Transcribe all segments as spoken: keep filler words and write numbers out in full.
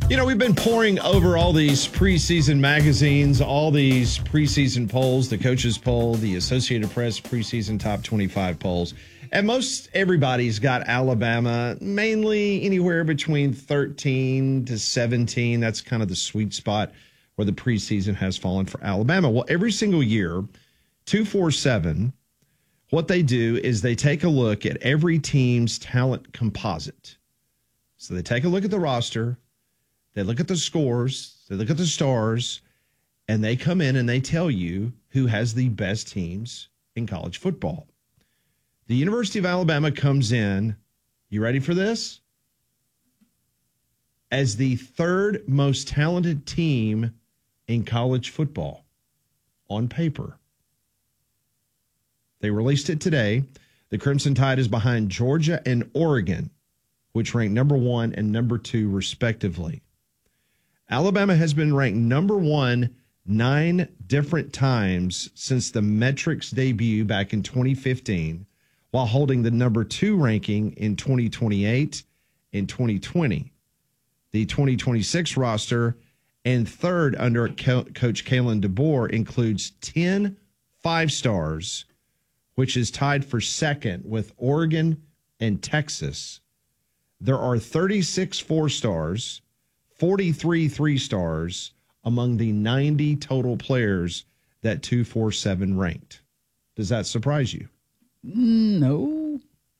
You know, we've been pouring over all these preseason magazines, all these preseason polls, the coaches poll, the Associated Press preseason top twenty-five polls. And most everybody's got Alabama mainly anywhere between thirteen to seventeen. That's kind of the sweet spot where the preseason has fallen for Alabama. Well, every single year, two forty-seven, what they do is they take a look at every team's talent composite. So they take a look at the roster. They look at the scores, they look at the stars, and they come in and they tell you who has the best teams in college football. The University of Alabama comes in, you ready for this? As the third most talented team in college football on paper. They released it today. The Crimson Tide is behind Georgia and Oregon, which rank number one and number two respectively. Alabama has been ranked number one nine different times since the metrics debut back in twenty fifteen, while holding the number two ranking in twenty twenty-eight and twenty twenty. The twenty twenty-six roster and third under Co- Coach Kalen DeBoer includes ten five-stars, which is tied for second with Oregon and Texas. There are thirty-six four-stars, forty-three three-stars among the ninety total players that two forty-seven ranked. Does that surprise you? No.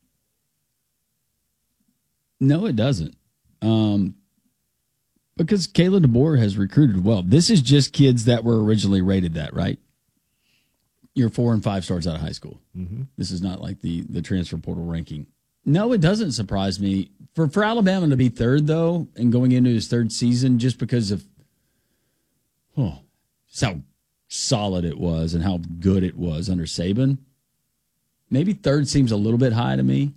No, it doesn't. Um, because Kalen DeBoer has recruited well. This is just kids that were originally rated that, right? You're four and five stars out of high school. Mm-hmm. This is not like the, the transfer portal ranking. No, it doesn't surprise me. For for Alabama to be third, though, and going into his third season just because of oh, just how solid it was and how good it was under Saban, maybe third seems a little bit high to me.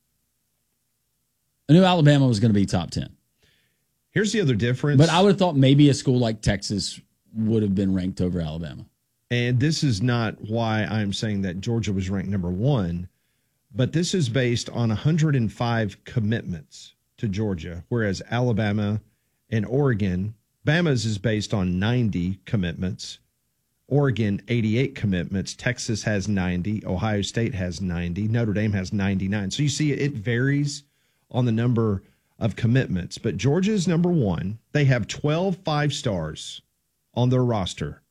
I knew Alabama was going to be top ten. Here's the other difference. But I would have thought maybe a school like Texas would have been ranked over Alabama. And this is not why I'm saying that Georgia was ranked number one. But this is based on one hundred five commitments to Georgia, whereas Alabama and Oregon, Bama's is based on ninety commitments, Oregon eighty-eight commitments, Texas has ninety, Ohio State has ninety, Notre Dame has ninety-nine. So you see it varies on the number of commitments. But Georgia is number one. They have twelve five-stars on their roster,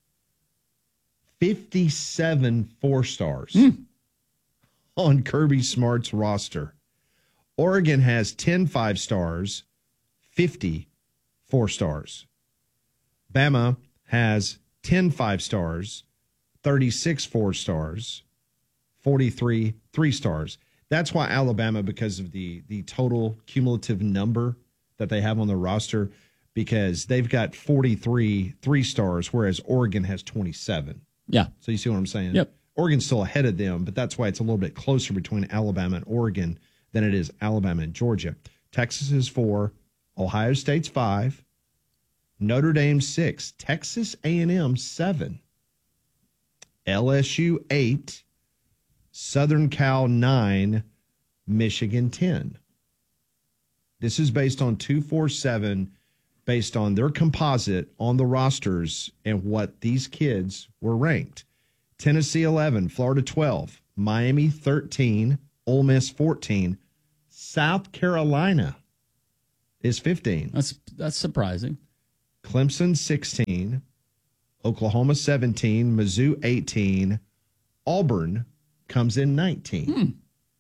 fifty-seven four-stars. Mm. On Kirby Smart's roster. Oregon has ten five-stars, fifty four-stars. Bama has ten five-stars, thirty-six four-stars, forty-three three-stars. That's why Alabama, because of the, the total cumulative number that they have on the roster, because they've got forty-three three-stars, whereas Oregon has twenty-seven. Yeah. So you see what I'm saying? Yep. Oregon's still ahead of them, but that's why it's a little bit closer between Alabama and Oregon than it is Alabama and Georgia. Texas is four, Ohio State's five, Notre Dame six, Texas A and M seven, L S U eight, Southern Cal nine, Michigan ten. This is based on two forty-seven, based on their composite on the rosters and what these kids were ranked. Tennessee eleven, Florida twelve, Miami thirteen, Ole Miss fourteen, South Carolina is fifteen. That's that's surprising. Clemson sixteen, Oklahoma seventeen, Mizzou eighteen, Auburn comes in nineteen. Hmm.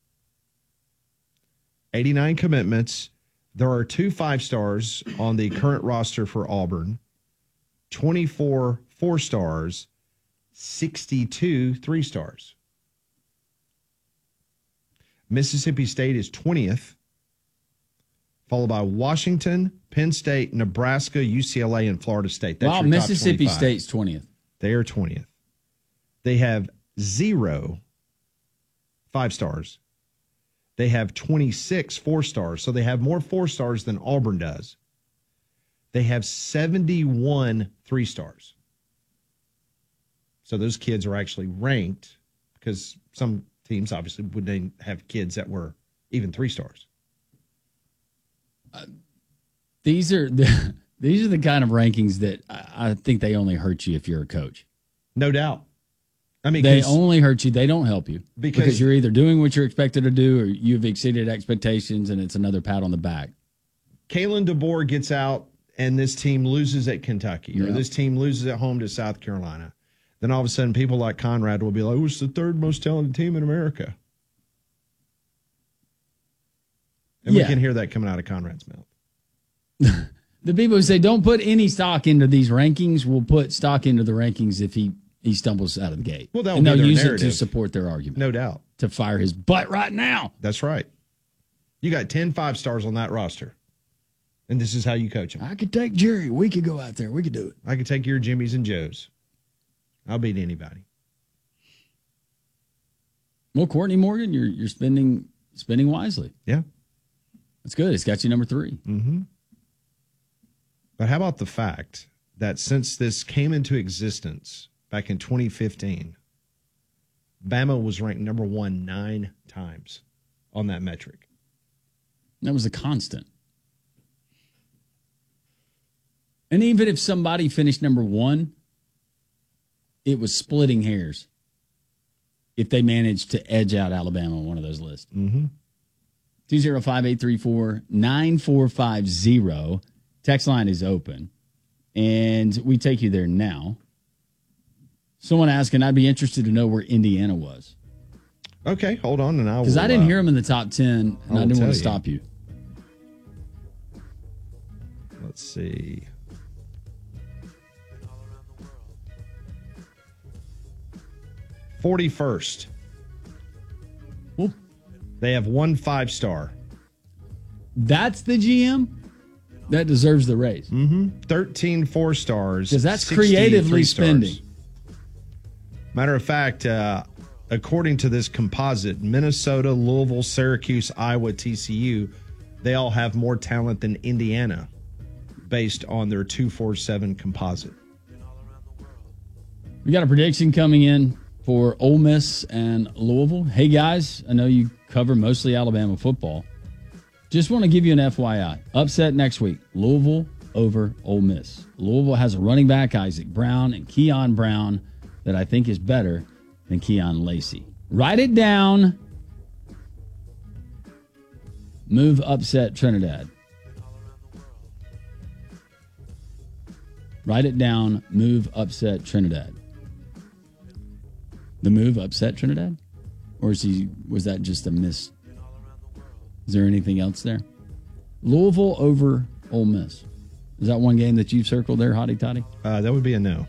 eighty-nine commitments. There are two five-stars on the current roster for Auburn, twenty-four four-stars, sixty-two three-stars. Mississippi State is twentieth, followed by Washington, Penn State, Nebraska, U C L A, and Florida State. That's wow, your Mississippi top State's twentieth. They are twentieth. They have zero five-stars. They have twenty-six four-stars, so they have more four-stars than Auburn does. They have seventy-one three-stars. So those kids are actually ranked because some teams obviously wouldn't have kids that were even three stars. Uh, these are These are the kind of rankings that I, I think they only hurt you if you're a coach. No doubt. I mean, they only hurt you. They don't help you because, because you're either doing what you're expected to do or you've exceeded expectations and it's another pat on the back. Kalen DeBoer gets out and this team loses at Kentucky yep. or this team loses at home to South Carolina. Then all of a sudden people like Conrad will be like, oh, it's the third most talented team in America. And yeah. we can hear that coming out of Conrad's mouth. The people who say don't put any stock into these rankings will put stock into the rankings if he, he stumbles out of the gate. Well, and they'll use narrative. it to support their argument. No doubt. To fire his butt right now. That's right. You got ten five-stars on that roster. And this is how you coach them. I could take Jerry. We could go out there. We could do it. I could take your Jimmys and Joes. I'll beat anybody. Well, Courtney Morgan, you're you're spending spending wisely. Yeah. That's good. It's got you number three. Mm-hmm. But how about the fact that since this came into existence back in twenty fifteen, Bama was ranked number one nine times on that metric. That was a constant. And even if somebody finished number one, it was splitting hairs if they managed to edge out Alabama on one of those lists. Mm-hmm. two oh five, eight three four, nine four five zero. Text line is open, and we take you there now. Someone asking, I'd be interested to know where Indiana was. Okay, hold on, and I will. Because I didn't uh, hear them in the top ten, and I, I didn't want to you. stop you. Let's see. forty-first. Ooh. They have one five-star. That's the G M? That deserves the raise. Mm-hmm. thirteen four-stars. Because that's creatively spending. Matter of fact, uh, according to this composite, Minnesota, Louisville, Syracuse, Iowa, T C U, they all have more talent than Indiana based on their two forty-seven composite. We got a prediction coming in for Ole Miss and Louisville. Hey, guys, I know you cover mostly Alabama football. Just want to give you an F Y I. Upset next week. Louisville over Ole Miss. Louisville has a running back, Isaac Brown, and Keon Brown that I think is better than Keon Lacey. Write it down. Move upset Trinidad. Write it down. Move upset Trinidad. The move upset Trinidad? Or is he, was that just a miss? Is there anything else there? Louisville over Ole Miss. Is that one game that you've circled there, Hottie Toddy? Uh, that would be a no.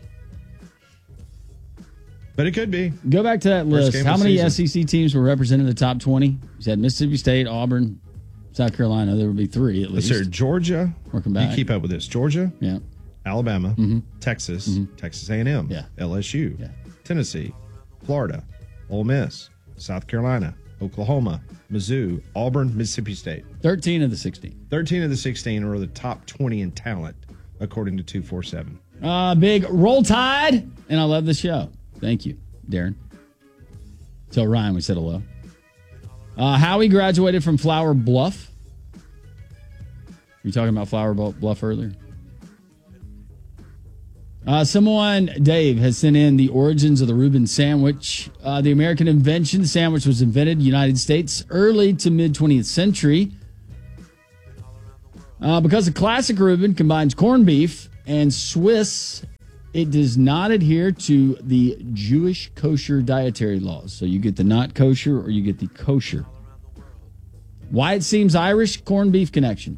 But it could be. Go back to that First list. How many season. S E C teams were represented in the top twenty? You said Mississippi State, Auburn, South Carolina. There would be three at least. Let's see, Georgia. Working back. You keep up with this. Georgia. Yeah. Alabama. Mm-hmm. Texas. Mm-hmm. Texas A and M. Yeah. L S U. Yeah. Tennessee. Florida. Ole Miss. South Carolina. Oklahoma, Mizzou, Auburn, Mississippi State. thirteen of the sixteen. thirteen of the sixteen are the top twenty in talent, according to two forty-seven. Uh, big Roll Tide, and I love the show. Thank you, Darren. Tell Ryan we said hello. Uh, Howie graduated from Flower Bluff. You talking about Flower Bluff earlier? Uh, someone, Dave, has sent in the origins of the Reuben sandwich. Uh, the American invention, the sandwich was invented in the United States early to mid-twentieth century. Uh, because the classic Reuben combines corned beef and Swiss, it does not adhere to the Jewish kosher dietary laws. So you get the not kosher or you get the kosher. Why it seems Irish, corned beef connection.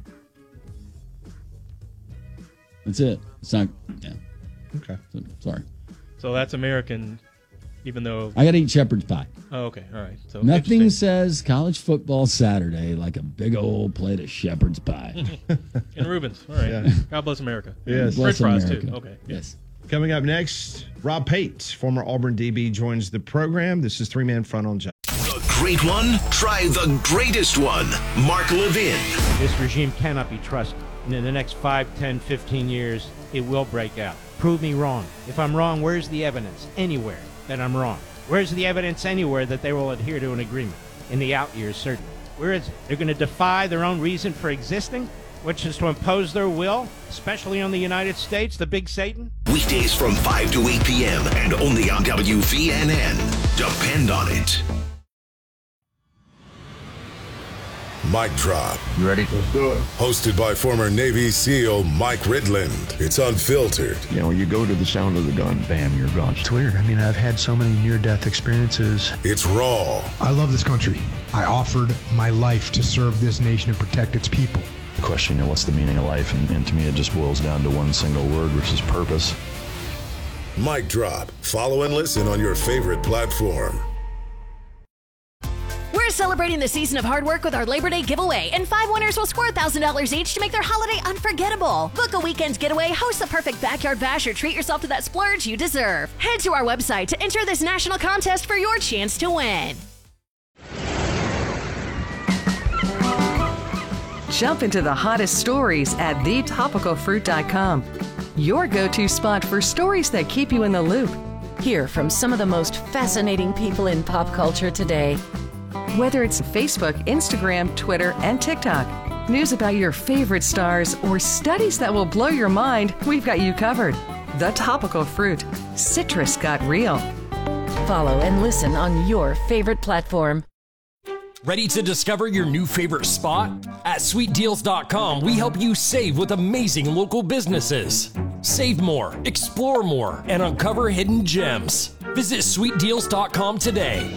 That's it. It's not, yeah. Okay. So, sorry. So that's American, even though... I got to eat shepherd's pie. Oh, okay. All right. So nothing says college football Saturday like a big old plate of shepherd's pie. And Reuben's. All right. Yeah. God bless America. Yes. French fries, America. too. Okay. Yes. Coming up next, Rob Pate, former Auburn D B, joins the program. This is Three Man Front on Jack. The great one? Try the greatest one. Mark Levin. This regime cannot be trusted. And in the next five, ten, fifteen years, it will break out. Prove me wrong. If I'm wrong, where's the evidence anywhere that I'm wrong? Where's the evidence anywhere that they will adhere to an agreement? In the out years, certainly. Where is it? They're going to defy their own reason for existing? which is to impose their will, especially on the United States, the big Satan? Weekdays from five to eight p.m. and only on W V N N. Depend on it. Mic Drop. You ready? Let's do it. Hosted by former Navy SEAL Mike Ridland. It's unfiltered. You know, you go to the sound of the gun, bam, you're gone. It's weird. I mean, I've had so many near-death experiences. It's raw. I love this country. I offered my life to serve this nation and protect its people. Question, you know, what's the meaning of life? And, and to me, it just boils down to one single word, which is purpose. Mic Drop. Follow and listen on your favorite platform. We're celebrating the season of hard work with our Labor Day giveaway, and five winners will score one thousand dollars each to make their holiday unforgettable. Book a weekend getaway, host the perfect backyard bash, or treat yourself to that splurge you deserve. Head to our website to enter this national contest for your chance to win. Jump into the hottest stories at the topical fruit dot com. Your go-to spot for stories that keep you in the loop. Hear from some of the most fascinating people in pop culture today. Whether it's Facebook, Instagram, Twitter, and TikTok, news about your favorite stars, or studies that will blow your mind, we've got you covered. The Topical Fruit. Citrus got real. Follow and listen on your favorite platform. Ready to discover your new favorite spot? At sweet deals dot com, we help you save with amazing local businesses. Save more, explore more, and uncover hidden gems. Visit sweet deals dot com today.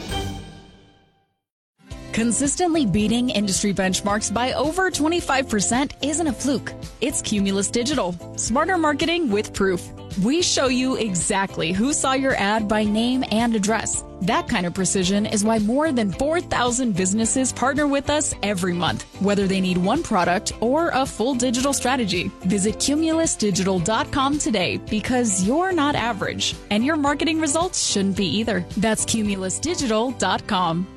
Consistently beating industry benchmarks by over twenty-five percent isn't a fluke. It's Cumulus Digital. Smarter marketing with proof. We show you exactly who saw your ad by name and address. That kind of precision is why more than four thousand businesses partner with us every month, whether they need one product or a full digital strategy. Visit Cumulus Digital dot com today, because you're not average, and your marketing results shouldn't be either. That's Cumulus Digital dot com.